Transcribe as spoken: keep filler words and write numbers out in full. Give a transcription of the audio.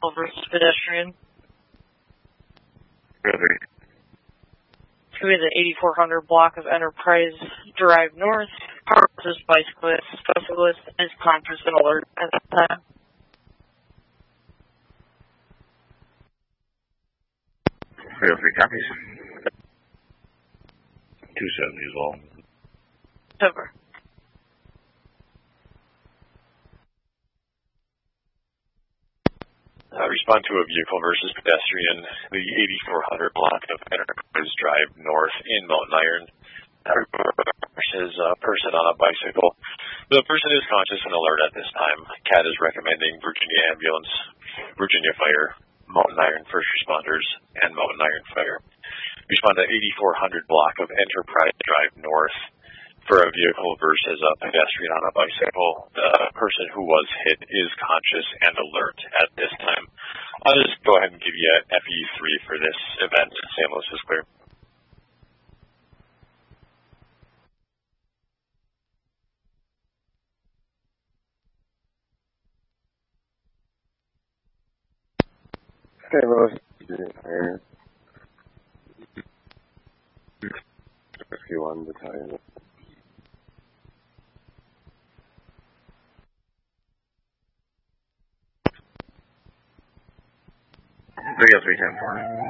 vehicle versus pedestrian. Really? It's going to be the eighty-four hundred block of Enterprise Drive North. Car versus bicyclist. Bicyclist is conscious and alert at the time. three oh three copies. two seventy as well. Over. Uh, respond to a vehicle versus pedestrian, the eighty-four hundred block of Enterprise Drive North in Mountain Iron. Is a person on a bicycle. The person is conscious and alert at this time. C A T is recommending Virginia Ambulance, Virginia Fire, Mountain Iron First Responders, and Mountain Iron Fire. Respond to eighty-four hundred block of Enterprise Drive North for a vehicle versus a pedestrian on a bicycle. The person who was hit is conscious and alert at this time. I'll just go ahead and give you an F E three for this event. Saint Louis is clear. Saint Louis. fifty-one battalion. three oh three ten four.